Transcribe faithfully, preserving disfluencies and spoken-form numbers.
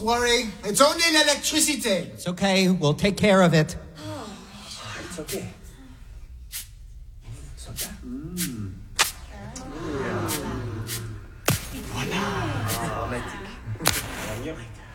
worry. It's only electricity. It's okay. We'll take care of it. It's okay. It's okay. Mm. Voilà. Oh, magique.